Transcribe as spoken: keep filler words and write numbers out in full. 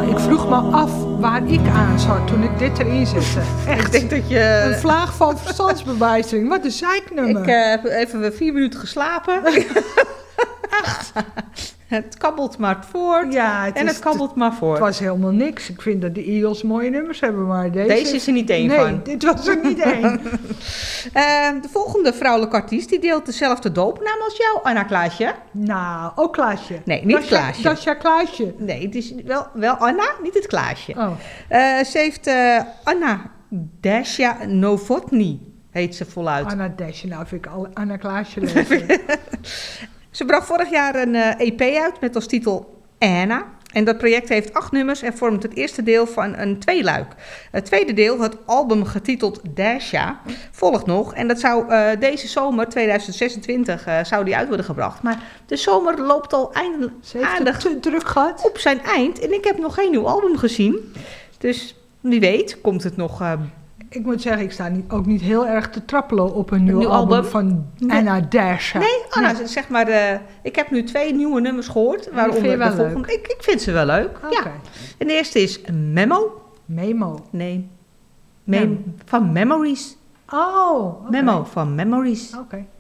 Nou, ik vroeg me af waar ik aan zat toen ik dit erin zette. Echt. Ik denk dat je... Een vlaag van verstandsbewijzing. Wat een zeiknummer. Ik uh, heb even vier minuten geslapen. Echt? Het kabbelt maar voort. Ja, het en is, het kabbelt maar voort. Het was helemaal niks. Ik vind dat de Eagles mooie nummers hebben, maar deze... Deze is er niet één nee, van. Nee, dit was er niet één. uh, de volgende vrouwelijke artiest, die deelt dezelfde doopnaam als jou, Anna Klaasje. Nou, ook Klaasje. Nee, niet Dasja, Klaasje. Dasja Klaasje. Nee, het is wel, wel Anna, niet het Klaasje. Oh. Uh, ze heeft uh, Anna Dasja Novotny, heet ze voluit. Anna Dasja, nou vind ik al Anna Klaasje lezen. Ze bracht vorig jaar een uh, E P uit met als titel Anna. En dat project heeft acht nummers en vormt het eerste deel van een tweeluik. Het tweede deel, het album getiteld Dasja, volgt nog. En dat zou uh, deze zomer, tweeduizend zesentwintig, uh, zou die uit worden gebracht. Maar de zomer loopt al eindelijk aardig te druk gehad op zijn eind. En ik heb nog geen nieuw album gezien. Dus wie weet komt het nog... Uh, Ik moet zeggen, ik sta niet, ook niet heel erg te trappelen op een nieuw, nieuw album, album van nee. Anna Dasja. Nee, Anna, nee. zeg maar, uh, ik heb nu twee nieuwe nummers gehoord. Waaronder de volgende. Ik, ik vind ze wel leuk. Okay. Ja. En de eerste is Memo. Memo? Nee, Mem- van Memories. Oh, okay. Memo van Memories. Oké. Okay.